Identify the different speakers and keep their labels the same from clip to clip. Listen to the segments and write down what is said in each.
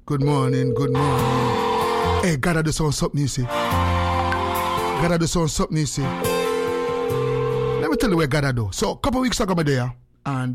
Speaker 1: Good morning, good morning. Hey, gotta do something, you see. Gotta do something, you see. Let me tell you what gotta do. So, a couple of weeks ago, I'm there, and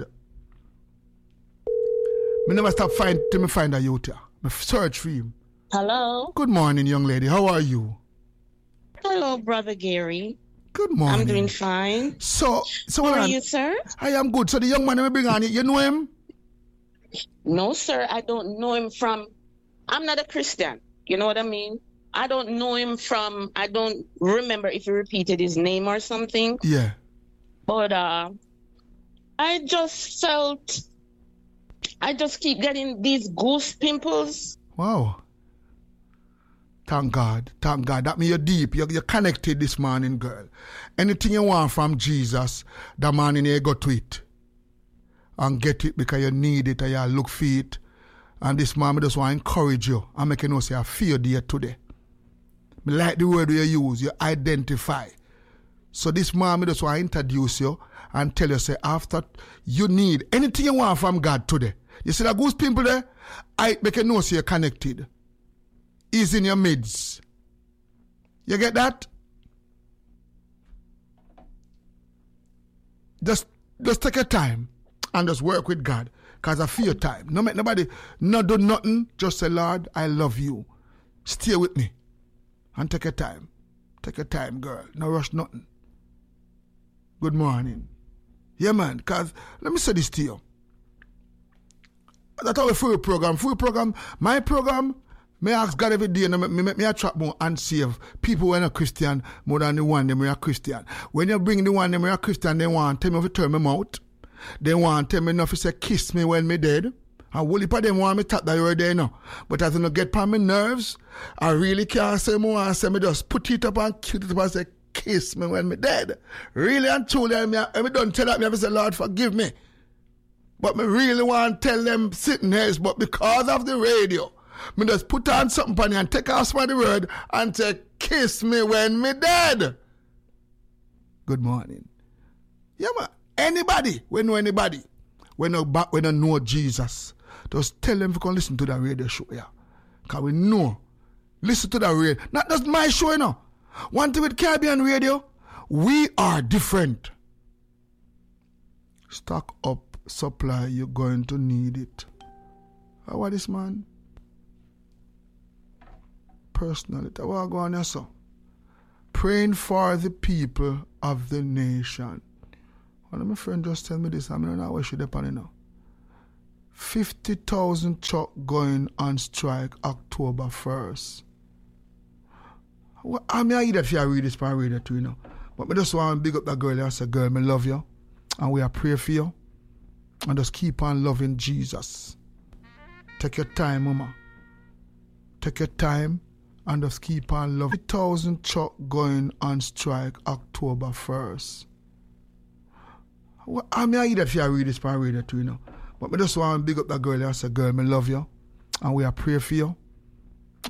Speaker 1: I never stop till me find a youth here. I search for him.
Speaker 2: Hello.
Speaker 1: Good morning, young lady. How are you?
Speaker 2: Hello, Brother Gary.
Speaker 1: Good morning.
Speaker 2: I'm doing fine.
Speaker 1: So
Speaker 2: how are you, sir?
Speaker 1: I am good. So the young man I bring on, you know him?
Speaker 2: No, sir. I don't know him from. I'm not a Christian. You know what I mean? I don't know him from. I don't remember if he repeated his name or something.
Speaker 1: Yeah.
Speaker 2: But I just felt. I just keep getting these goose pimples.
Speaker 1: Wow. Thank God. Thank God. That means you're deep. You're connected this morning, girl. Anything you want from Jesus, that morning you go to it. And get it because you need it and you look for it. And this morning I just want to encourage you and make you know say I feel there today. I like the word you use, you identify. So this morning I just want to introduce you and tell you say after you need anything you want from God today. You see that goose pimple there? I make you know say you're connected. Is in your midst. You get that? Just take your time and just work with God. Because I feel time. No make nobody not do nothing. Just say, Lord, I love you. Stay with me. And take your time. Take your time, girl. No rush nothing. Good morning. Yeah, man. Because let me say this to you. That's our free program. My program. Me ask God every day, and me attract more and save people who are not Christian more than the one them are Christian. When you bring the one them are Christian, they want tell me to turn my mouth. They want tell me enough to say kiss me when me dead. And whole heap of them want me tap that you're there now. But as I don't get on my nerves, I really can't say more and say me just put it up and cute it up and say kiss me when me dead. Really and truly, I don't tell that me ever say Lord forgive me. But me really want to tell them sitting here, but because of the radio, me just put on something on you and take off some of the word and say, kiss me when me dead. Good morning. Yeah, man. Anybody, we know anybody, we don't know Jesus, just tell them to come listen to that radio show, yeah. Because we know. Listen to that radio. Not just my show, you know. One thing with Caribbean Radio, we are different. Stock up supply, you're going to need it. How are this man? Personality. What go on here, so? Praying for the people of the nation. One of my friends just tell me this. I don't know what should happen now. 50,000 truck going on strike October 1st. Well, I mean, I hear that if I read this, I read it too, you know. But I just want to big up that girl and say, girl, I love you. And we are praying for you. And just keep on loving Jesus. Take your time, mama. Take your time. And just keep on loving. 50,000 truck going on strike October 1st. Well, I mean, I hear that if I read this, I read it too, you know. But I just want to big up that girl and say, girl, I love you. And we are praying for you.